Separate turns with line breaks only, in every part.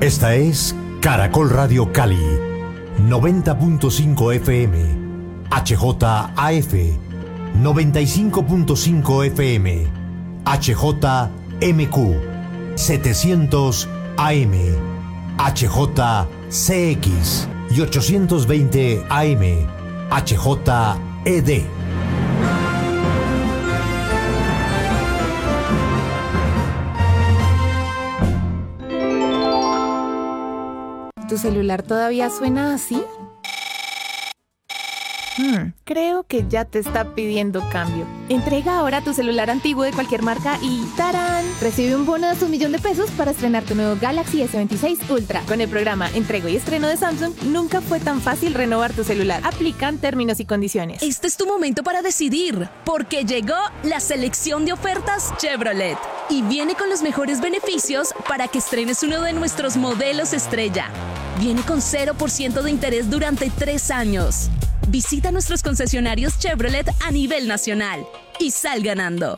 Esta es Caracol Radio Cali, 90.5 FM, HJAF, 95.5 FM, HJMQ, 700 AM, HJCX y 820 AM, HJED.
¿Tu celular todavía suena así? Creo que ya te está pidiendo cambio. Entrega ahora tu celular antiguo de cualquier marca y ¡tarán! Recibe un bono de hasta $1.000.000 para estrenar tu nuevo Galaxy S26 Ultra. Con el programa Entrego y Estreno de Samsung, nunca fue tan fácil renovar tu celular. Aplican términos y condiciones.
Este es tu momento para decidir, porque llegó la selección de ofertas Chevrolet. Y viene con los mejores beneficios para que estrenes uno de nuestros modelos estrella. Viene con 0% de interés durante 3 años. Visita nuestros concesionarios Chevrolet a nivel nacional y sal ganando.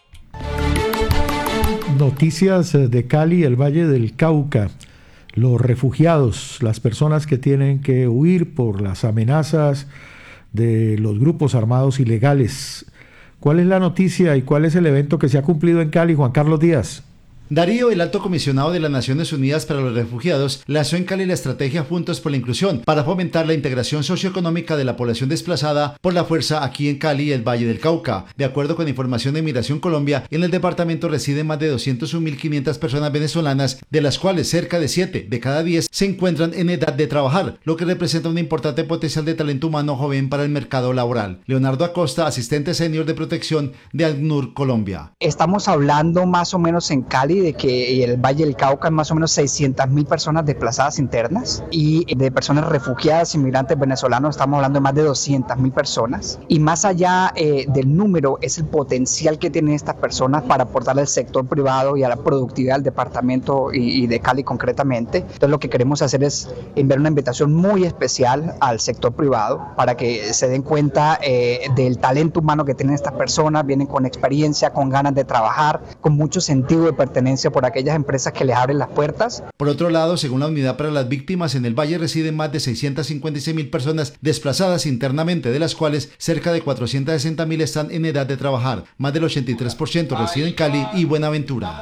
Noticias de Cali, el Valle del Cauca. Los refugiados, las personas que tienen que huir por las amenazas de los grupos armados ilegales. ¿Cuál es la noticia y cuál es el evento que se ha cumplido en Cali, Juan Carlos Díaz?
Darío, el alto comisionado de las Naciones Unidas para los Refugiados, lanzó en Cali la estrategia Juntos por la Inclusión para fomentar la integración socioeconómica de la población desplazada por la fuerza aquí en Cali y el Valle del Cauca. De acuerdo con información de Migración Colombia, en el departamento residen más de 201.500 personas venezolanas, de las cuales cerca de 7 de cada 10 se encuentran en edad de trabajar, lo que representa un importante potencial de talento humano joven para el mercado laboral. Leonardo Acosta, asistente senior de protección de ACNUR Colombia.
Estamos hablando más o menos en Cali de que el Valle del Cauca es más o menos 600.000 personas desplazadas internas, y de personas refugiadas, inmigrantes venezolanos, estamos hablando de más de 200.000 personas. Y más allá del número, es el potencial que tienen estas personas para aportar al sector privado y a la productividad del departamento y de Cali concretamente. Entonces lo que queremos hacer es enviar una invitación muy especial al sector privado para que se den cuenta del talento humano que tienen estas personas. Vienen con experiencia, con ganas de trabajar, con mucho sentido de pertenencia por aquellas empresas que les abren las puertas.
Por otro lado, según la Unidad para las Víctimas, en el Valle residen más de 656.000 personas desplazadas internamente, de las cuales cerca de 460.000 están en edad de trabajar. Más del 83% reside en Cali y Buenaventura.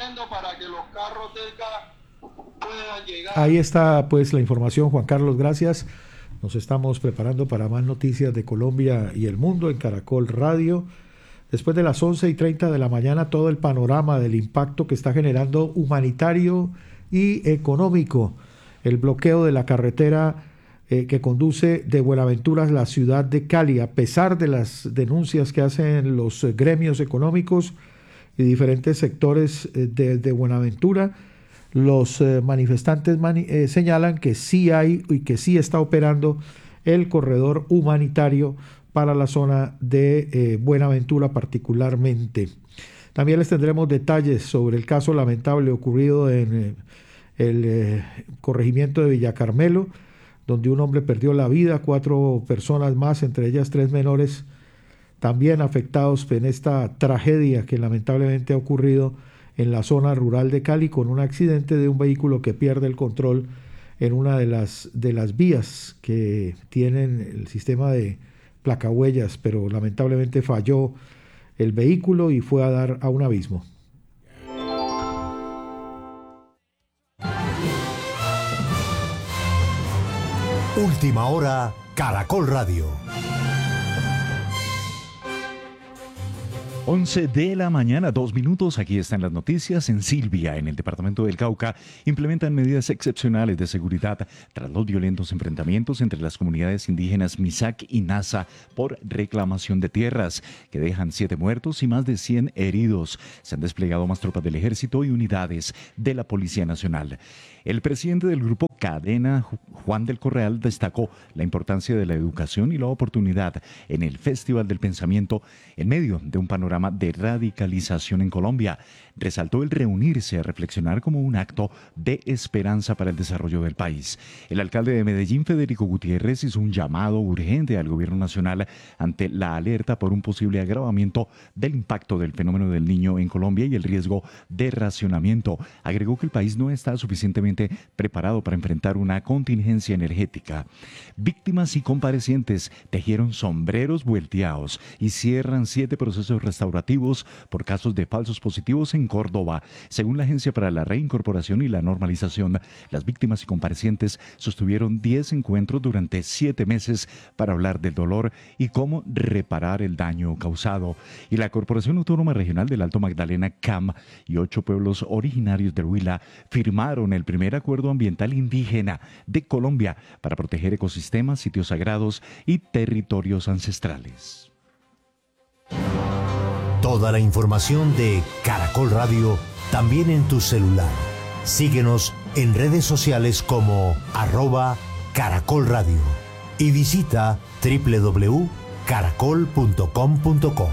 Ahí está pues la información, Juan Carlos, gracias. Nos estamos preparando para más noticias de Colombia y el mundo en Caracol Radio. Después de las 11:30 de la mañana, todo el panorama del impacto que está generando humanitario y económico el bloqueo de la carretera que conduce de Buenaventura a la ciudad de Cali. A pesar de las denuncias que hacen los gremios económicos y diferentes sectores de Buenaventura, los manifestantes señalan que sí hay y que sí está operando el corredor humanitario para la zona de Buenaventura particularmente. También les tendremos detalles sobre el caso lamentable ocurrido en el corregimiento de Villa Carmelo, donde un hombre perdió la vida, 4 personas más, entre ellas 3 menores, también afectados en esta tragedia que lamentablemente ha ocurrido en la zona rural de Cali, con un accidente de un vehículo que pierde el control en una de las vías que tienen el sistema de placahuellas, pero lamentablemente falló el vehículo y fue a dar a un abismo.
Última hora, Caracol Radio.
11 de la mañana, 2 minutos. Aquí están las noticias. En Silvia, en el departamento del Cauca, implementan medidas excepcionales de seguridad tras los violentos enfrentamientos entre las comunidades indígenas Misak y Nasa por reclamación de tierras, que dejan 7 muertos y más de 100 heridos. Se han desplegado más tropas del ejército y unidades de la Policía Nacional. El presidente del grupo cadena Juan del Correal destacó la importancia de la educación y la oportunidad en el Festival del Pensamiento en medio de un panorama de radicalización en Colombia. Resaltó el reunirse a reflexionar como un acto de esperanza para el desarrollo del país. El alcalde de Medellín, Federico Gutiérrez, hizo un llamado urgente al gobierno nacional ante la alerta por un posible agravamiento del impacto del fenómeno del Niño en Colombia y el riesgo de racionamiento. Agregó que el país no está suficientemente preparado para enfrentar una contingencia energética. Víctimas y comparecientes tejieron sombreros volteados y cierran 7 procesos restaurativos por casos de falsos positivos en Córdoba. Según la Agencia para la Reincorporación y la Normalización, las víctimas y comparecientes sostuvieron 10 encuentros durante 7 meses para hablar del dolor y cómo reparar el daño causado. Y la Corporación Autónoma Regional del Alto Magdalena, CAM, y 8 pueblos originarios del Huila firmaron el primer acuerdo ambiental indígena de Colombia para proteger ecosistemas, sitios sagrados y territorios ancestrales.
Toda la información de Caracol Radio también en tu celular. Síguenos en redes sociales como @Caracol Radio y visita www.caracol.com.co.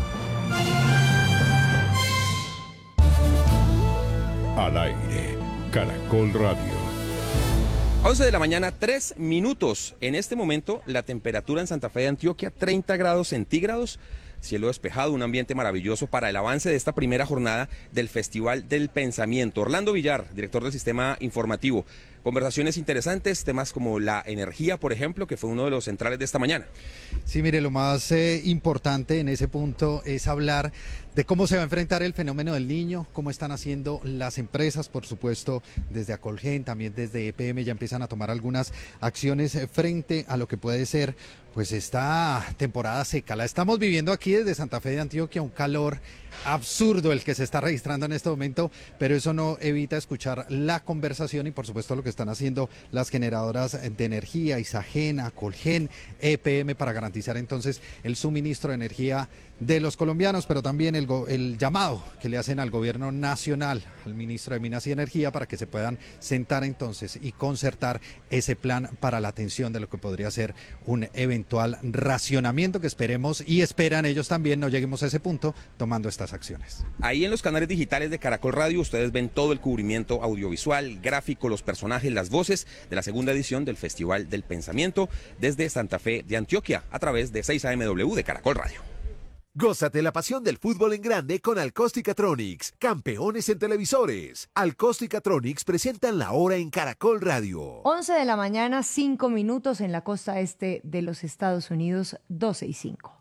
Al aire, Caracol Radio.
11 de la mañana, 3 minutos. En este momento, la temperatura en Santa Fe de Antioquia, 30 grados centígrados. Cielo despejado, un ambiente maravilloso para el avance de esta primera jornada del Festival del Pensamiento. Orlando Villar, director del Sistema Informativo. Conversaciones interesantes, temas como la energía, por ejemplo, que fue uno de los centrales de esta mañana.
Sí, mire, lo más importante en ese punto es hablar de cómo se va a enfrentar el fenómeno del Niño, cómo están haciendo las empresas, por supuesto, desde Acolgen, también desde EPM ya empiezan a tomar algunas acciones frente a lo que puede ser pues esta temporada seca. La estamos viviendo aquí desde Santa Fe de Antioquia, un calor absurdo el que se está registrando en este momento, pero eso no evita escuchar la conversación y por supuesto lo que están haciendo las generadoras de energía, Isagen, Acolgen, EPM, para garantizar entonces el suministro de energía de los colombianos, pero también el llamado que le hacen al gobierno nacional, al ministro de Minas y Energía, para que se puedan sentar entonces y concertar ese plan para la atención de lo que podría ser un eventual racionamiento que esperemos y esperan ellos también no lleguemos a ese punto tomando estas acciones.
Ahí en los canales digitales de Caracol Radio ustedes ven todo el cubrimiento audiovisual, gráfico, los personajes, las voces de la segunda edición del Festival del Pensamiento desde Santa Fe de Antioquia a través de 6AMW de Caracol Radio.
Gózate la pasión del fútbol en grande con Alcóstica-Tronics, campeones en televisores. Alcóstica-Tronics presentan la hora en Caracol Radio.
11 de la mañana, 5 minutos en la costa este de los Estados Unidos, 12:05.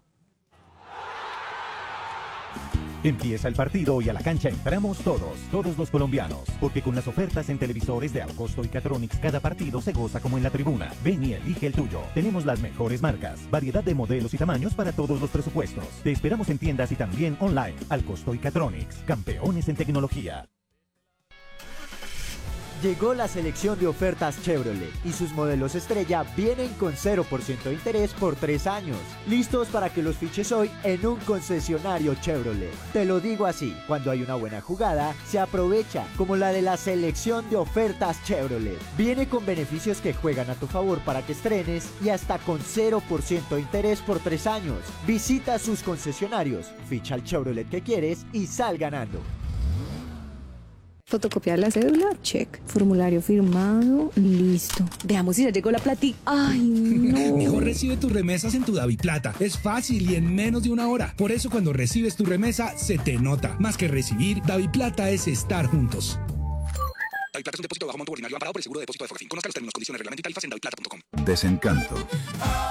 Empieza el partido y a la cancha entramos todos los colombianos, porque con las ofertas en televisores de Alcosto y Catronics cada partido se goza como en la tribuna. Ven y elige el tuyo. Tenemos las mejores marcas, variedad de modelos y tamaños para todos los presupuestos. Te esperamos en tiendas y también online. Alcosto y Catronics, campeones en tecnología.
Llegó la selección de ofertas Chevrolet y sus modelos estrella vienen con 0% de interés por 3 años. Listos para que los fiches hoy en un concesionario Chevrolet. Te lo digo así, cuando hay una buena jugada, se aprovecha, como la de la selección de ofertas Chevrolet. Viene con beneficios que juegan a tu favor para que estrenes y hasta con 0% de interés por 3 años. Visita sus concesionarios, ficha el Chevrolet que quieres y sal ganando.
Fotocopiar la cédula, check. Formulario firmado, listo. Veamos si ya llegó la platica. ¡Ay, no!
Mejor recibe tus remesas en tu DaviPlata. Es fácil y en menos de una hora. Por eso cuando recibes tu remesa, se te nota. Más que recibir, DaviPlata es estar juntos.
DaviPlata es un depósito de bajo monto ordinario amparado por el seguro de depósito de Fogafín. Conozca los términos, condiciones, reglamento y tarifas en daviplata.com.
Desencanto.